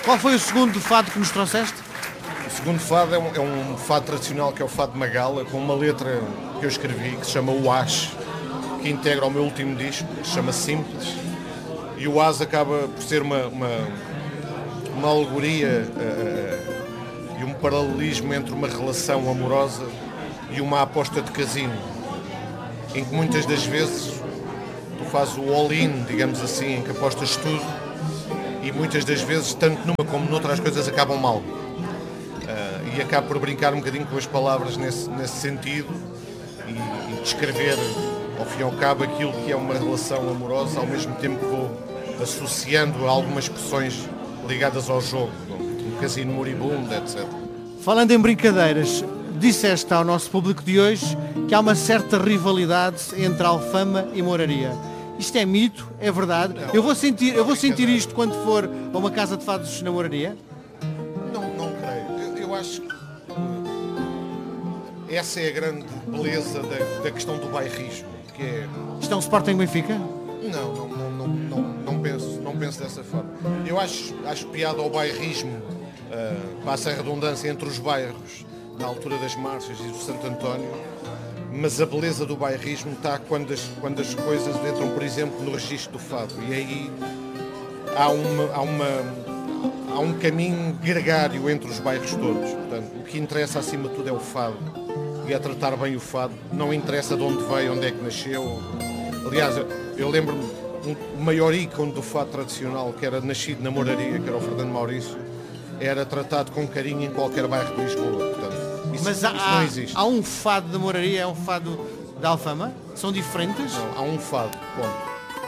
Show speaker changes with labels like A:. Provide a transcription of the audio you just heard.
A: Qual foi o segundo fado que nos trouxeste?
B: O segundo fado é um fado tradicional, que é o fado de Magala, com uma letra que eu escrevi, que se chama O As, que integra o meu último disco, que se chama Simples. E o As acaba por ser uma alegoria e um paralelismo entre uma relação amorosa e uma aposta de casino, em que muitas das vezes tu fazes o all-in, digamos assim, em que apostas tudo, e muitas das vezes, tanto numa como noutras, as coisas acabam mal. E acabo por brincar um bocadinho com as palavras nesse sentido e descrever, ao fim e ao cabo, aquilo que é uma relação amorosa, ao mesmo tempo que vou associando a algumas expressões ligadas ao jogo, um casino moribundo, etc.
A: Falando em brincadeiras, disseste ao nosso público de hoje que há uma certa rivalidade entre Alfama e Mouraria. Isto é mito? É verdade?
B: Não,
A: eu vou sentir isto quando for a uma casa de fados na Mouraria?
B: Não creio. Eu acho que essa é a grande beleza da questão do bairrismo, que é...
A: Isto é um Sporting Benfica?
B: Não penso dessa forma. Eu acho piada ao bairrismo, passa a redundância, entre os bairros, na altura das marchas e do Santo António, mas a beleza do bairrismo está quando as coisas entram, por exemplo, no registro do fado, e aí há um caminho gregário entre os bairros todos. Portanto, o que interessa acima de tudo é o fado, e é tratar bem o fado. Não interessa de onde veio, onde é que nasceu. Aliás, eu lembro-me, o maior ícone do fado tradicional, que era nascido na Mouraria, que era o Fernando Maurício, era tratado com carinho em qualquer bairro de Lisboa. Portanto, isso não existe.
A: Há um fado da Mouraria, é um fado da Alfama? São diferentes?
B: Não, há um fado, ponto.